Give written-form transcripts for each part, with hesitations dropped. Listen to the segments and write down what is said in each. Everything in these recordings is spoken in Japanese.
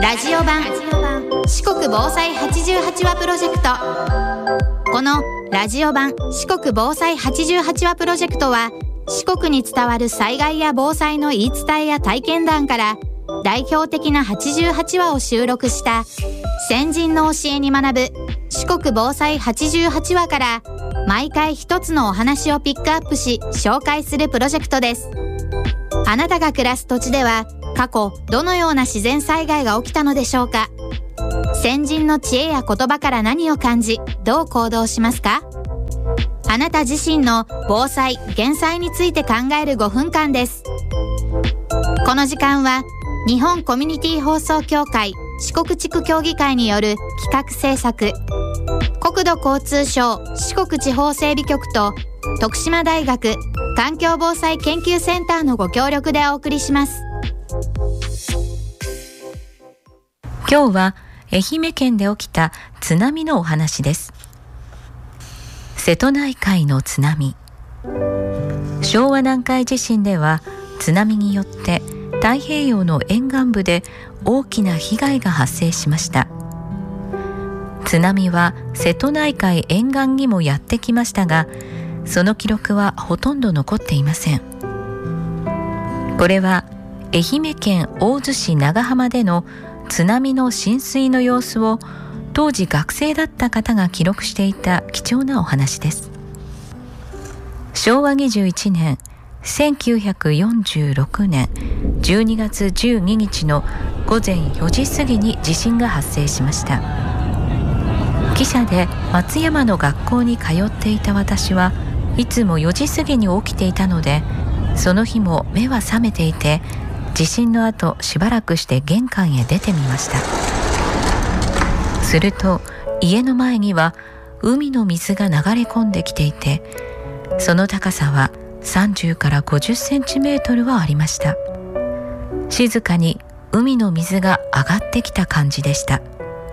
ラジオ版四国防災88話プロジェクト。このラジオ版四国防災88話プロジェクトは、四国に伝わる災害や防災の言い伝えや体験談から代表的な88話を収録した先人の教えに学ぶ四国防災88話から、毎回一つのお話をピックアップし紹介するプロジェクトです。あなたが暮らす土地では過去どのような自然災害が起きたのでしょうか。先人の知恵や言葉から何を感じ、どう行動しますか。あなた自身の防災・減災について考える5分間です。この時間は日本コミュニティ放送協会四国地区協議会による企画制作、国土交通省四国地方整備局と徳島大学環境防災研究センターのご協力でお送りします。 今日は愛媛県で起きた津波のお話です。瀬戸内海の津波。昭和南海地震では津波によって太平洋の沿岸部で大きな被害が発生しました。津波は瀬戸内海沿岸にもやってきましたが、その記録はほとんど残っていません。これは愛媛県大洲市長浜での津波の浸水の様子を当時学生だった方が記録していた貴重なお話です。昭和21年1946年12月12日の午前4時過ぎに地震が発生しました。汽車で松山の学校に通っていた私はいつも4時過ぎに起きていたので、その日も目は覚めていて、地震の後しばらくして玄関へ出てみました。すると家の前には海の水が流れ込んできていて、その高さは30から50センチメートルはありました。静かに海の水が上がってきた感じでした。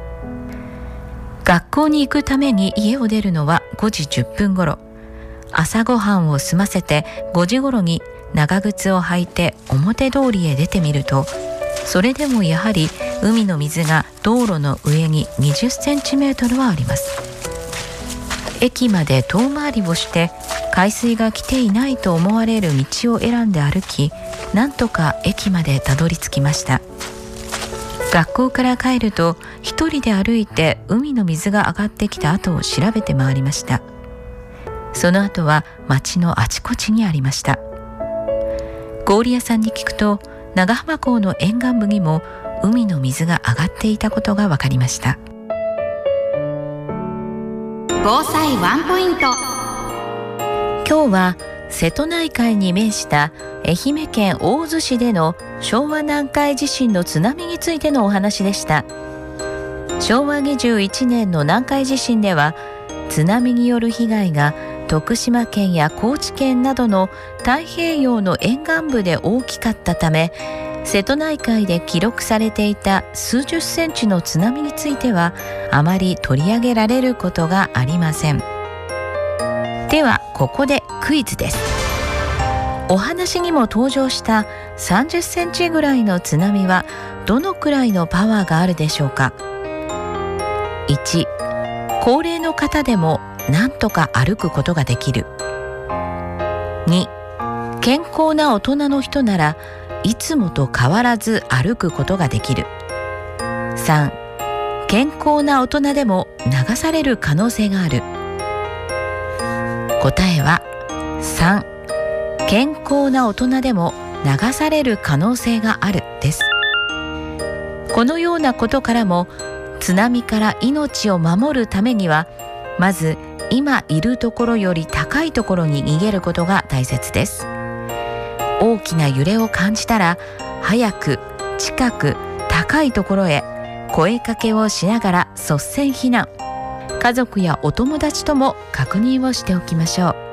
学校に行くために家を出るのは5時10分頃。朝ごはんを済ませて5時頃に長靴を履いて表通りへ出てみると、それでもやはり海の水が道路の上に20センチメートルはあります。駅まで遠回りをして海水が来ていないと思われる道を選んで歩き、なんとか駅までたどり着きました。学校から帰ると一人で歩いて海の水が上がってきた後を調べて回りました。その後は町のあちこちにありました。氷屋さんに聞くと、長浜港の沿岸部にも海の水が上がっていたことが分かりました。 防災ワンポイント。 今日は瀬戸内海に面した愛媛県大洲市での昭和南海地震の津波についてのお話でした。昭和21年の南海地震では、津波による被害が徳島県や高知県などの太平洋の沿岸部で大きかったため、瀬戸内海で記録されていた数十センチの津波についてはあまり取り上げられることがありません。ではここでクイズです。お話にも登場した30センチぐらいの津波はどのくらいのパワーがあるでしょうか。1、高齢の方でもなんとか歩くことができる。2、健康な大人の人ならいつもと変わらず歩くことができる。3、健康な大人でも流される可能性がある。答えは3、健康な大人でも流される可能性があるです。このようなことからも、津波から命を守るためには、まず今いるところより高いところに逃げることが大切です。大きな揺れを感じたら、早く近く高いところへ声かけをしながら率先避難。家族やお友達とも確認をしておきましょう。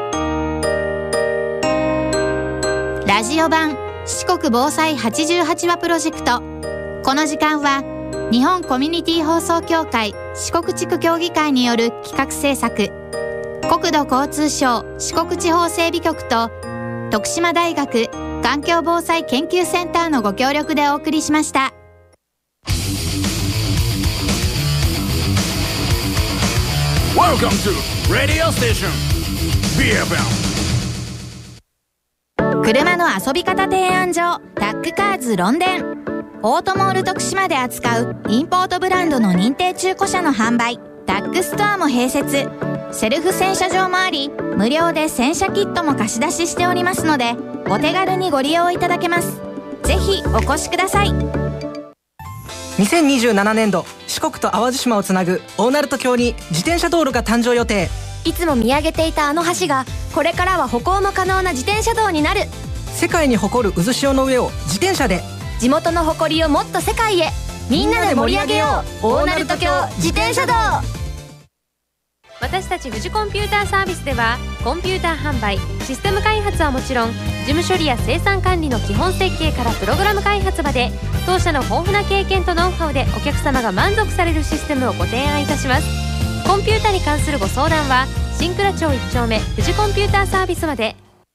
ラジオ版四国防災88話プロジェクト。この時間は日本コミュニティ放送協会四国地区協議会による企画制作、国土交通省四国地方整備局と徳島大学環境防災研究センターのご協力でお送りしました。 Welcome to Radio Station BFM。 車の遊び方提案所タックカーズロンデン。オートモール徳島で扱うインポートブランドの認定中古車の販売、タックストアも併設。セルフ洗車場もあり、無料で洗車キットも貸し出ししておりますので、お手軽にご利用いただけます。ぜひお越しください。 2027年度四国と淡路島をつなぐ大鳴門橋に自転車道路が誕生予定。 いつも見上げていたあの橋がこれからは歩行も可能な自転車道になる。 世界に誇る渦潮の上を自転車で。 地元の誇りをもっと世界へ。みんなで盛り上げよう大鳴門橋自転車道。 私たち富士コンピューターサービスでは、コンピューター販売、システム開発はもちろん、事務処理や生産管理の基本設計からプログラム開発まで、当社の豊富な経験とノウハウでお客様が満足されるシステムをご提案いたします。コンピュータに関するご相談は新倉町1丁目富士コンピューターサービスまで。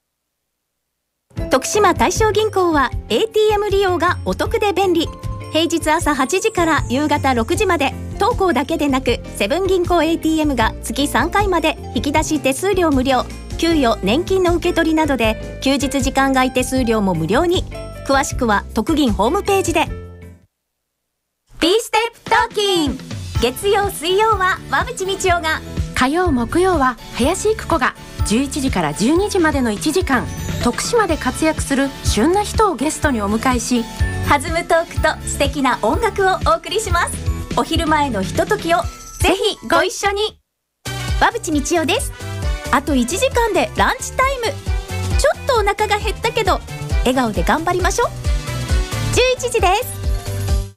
徳島大正銀行は ATM 利用がお得で便利。平日朝8時から夕方6時まで、当行だけでなくセブン銀行 ATM が月3回まで引き出し手数料無料、給与年金の受け取りなどで休日時間外手数料も無料に。詳しくは徳銀ホームページで。 B ステップトーキン。月曜水曜は馬淵道夫が、 火曜木曜は林育子が11時から12時までの1時間、徳島で活躍する旬な人をゲストにお迎えし、 弾むトークと素敵な音楽をお送りします。お昼前のひとときをぜひご一緒に。馬淵道夫です。あと1時間でランチタイム。ちょっとお腹が減ったけど笑顔で頑張りましょう。11時です。